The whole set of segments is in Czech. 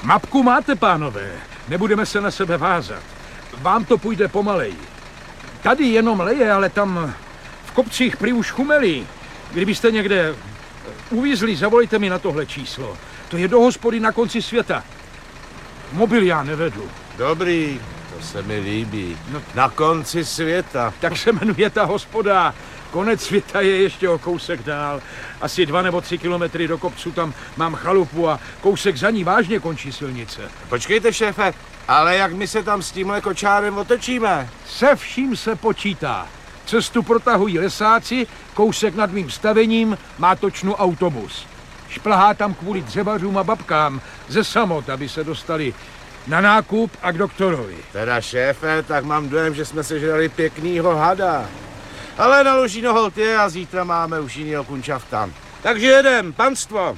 Mapku máte, pánové. Nebudeme se na sebe vázat. Vám to půjde pomaleji. Tady jenom leje, ale tam v kopcích prý už chumelí. Kdybyste někde uvízli, zavolejte mi na tohle číslo. To je do hospody na konci světa. Mobil já nevedu. Dobrý, to se mi líbí. No, na konci světa. Tak se jmenuje ta hospoda. Konec světa je ještě o kousek dál. Asi 2 nebo 3 kilometry do kopcu tam mám chalupu a kousek za ní vážně končí silnice. Počkejte, šéfe, ale jak my se tam s tímhle kočárem otočíme? Se vším se počítá. Cestu protahují lesáci, kousek nad mým stavením má točnu autobus. Šplhá tam kvůli dřevařům a babkám ze samot, aby se dostali na nákup a k doktorovi. Teda šéfe, tak mám dojem, že jsme sežrali pěknýho hada. Ale na Lužino holt je a zítra máme už jinýho kunčafta. Takže jedem, panstvo.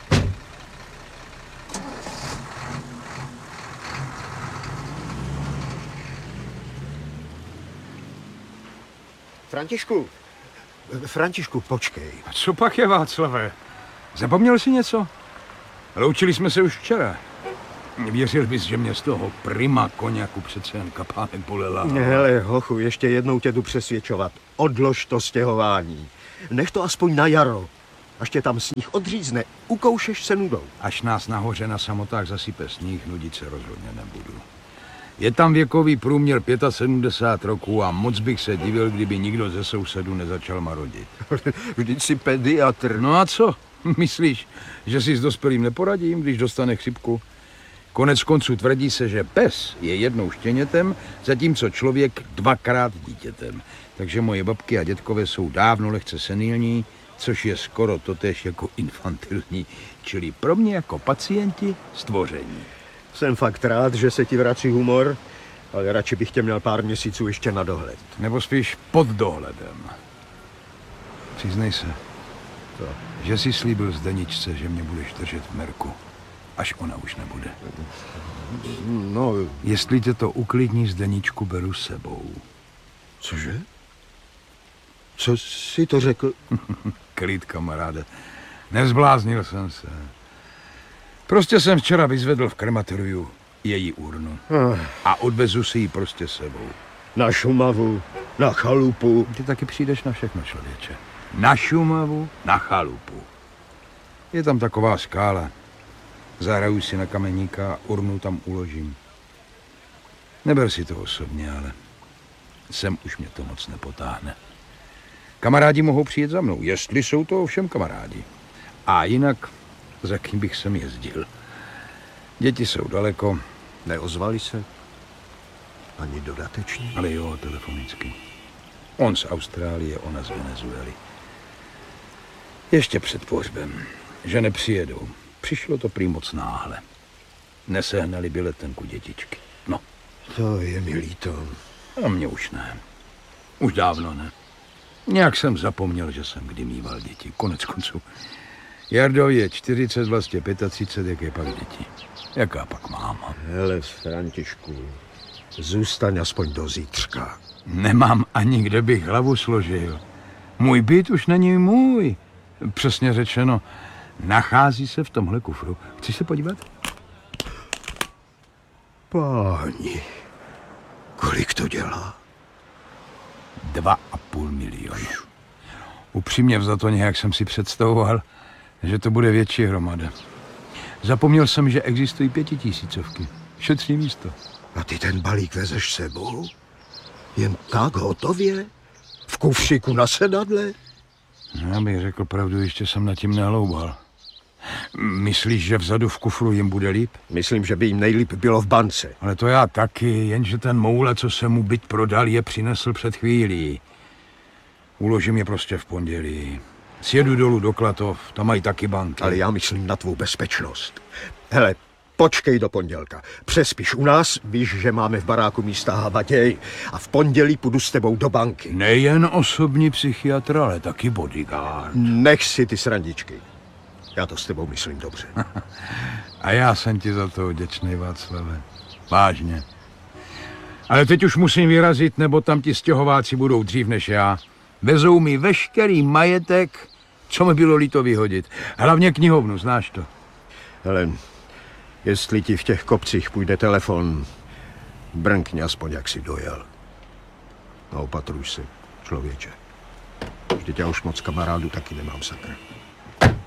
Františku, počkej. Co pak je, Václave? Zapomněl jsi něco? Loučili jsme se už včera. Věřil bys, že mě z toho prima koněku přece jen kapánek bolela. Hele, hochu, ještě jednou tě jdu přesvědčovat. Odlož to stěhování. Nech to aspoň na jaro. Až tě tam sníh odřízne, ukoušeš se nudou. Až nás nahoře na samotách zasype sníh, nudit se rozhodně nebudu. Je tam věkový průměr 75 roků a moc bych se divil, kdyby nikdo ze sousedů nezačal marodit. Vždyť jsi pediatr. No a co? Myslíš, že si s dospělým neporadím, když dostane chřipku? Konec konců tvrdí se, že pes je jednou štěnětem, zatímco člověk 2krát dítětem. Takže moje babky a dětkové jsou dávno lehce senilní, což je skoro totéž jako infantilní, čili pro mě jako pacienti stvoření. Jsem fakt rád, že se ti vrací humor, ale radši bych tě měl pár měsíců ještě na dohled. Nebo spíš pod dohledem. Přiznej se, že jsi slíbil Zdeničce, že mě budeš držet v merku, až ona už nebude. No... Jestli tě to uklidní, Zdeničku beru s sebou. Cože? Co jsi to řekl? Klid, kamaráde. Nezbláznil jsem se. Prostě jsem včera vyzvedl v krematoriu její urnu. A odvezu si ji prostě sebou. Na Šumavu, na chalupu. Ty taky přijdeš na všechno, člověče. Na Šumavu, na chalupu. Je tam taková skála. Zahraju si na kameníka a urnu tam uložím. Neber si to osobně, ale sem už mě to moc nepotáhne. Kamarádi mohou přijet za mnou, jestli jsou to ovšem kamarádi. A jinak, za kým bych sem jezdil. Děti jsou daleko. Neozvali se? Ani dodatečně? Ale jo, telefonicky. On z Austrálie, ona z Venezuely. Ještě před pohřbem, že nepřijedou. Přišlo to prý moc náhle. Nesehnali by letenku dětičky. No. To je mi líto. A mě už ne. Už dávno ne. Nějak jsem zapomněl, že jsem kdy mýval děti. Konec konců. Jardovi je 40, vlastně 35, jak je pak děti. Jaká pak máma? Hele, Františku, zůstaň aspoň do zítřka. Nemám ani kde bych hlavu složil. Můj byt už není můj. Přesně řečeno, nachází se v tomhle kufru. Chceš se podívat? Páni, kolik to dělá? 2,5 milionu. Upřímně vzato nějak jsem si představoval, že to bude větší hromada. Zapomněl jsem, že existují 5000. Šetří místo. A ty ten balík vezeš sebou? Jen tak hotově? V kufříku na sedadle? Já bych řekl pravdu, ještě jsem nad tím nehloubal. Myslíš, že vzadu v kufru jim bude líp? Myslím, že by jim nejlíp bylo v bance. Ale to já taky, jenže ten moule, co se mu byt prodal, je přinesl před chvílí. Uložím je prostě v pondělí. Sjedu dolů do Klatov, tam mají taky banky. Ale já myslím na tvou bezpečnost. Hele, počkej do pondělka. Přespíš u nás, víš, že máme v baráku místa habatěj. A v pondělí půjdu s tebou do banky. Nejen osobní psychiatr, ale taky bodyguard. Nech si ty srandičky. Já to s tebou myslím dobře. A já jsem ti za to vděčný, Václave. Vážně. Ale teď už musím vyrazit, nebo tam ti stěhováci budou dřív než já. Vezou mi veškerý majetek, co mi bylo líto vyhodit. Hlavně knihovnu, znáš to. Hele, Jestli ti v těch kopcích půjde telefon, brnkni aspoň, jak si dojel. A opatruj si, člověče. Vždyť já už moc kamarádů taky nemám, sakra.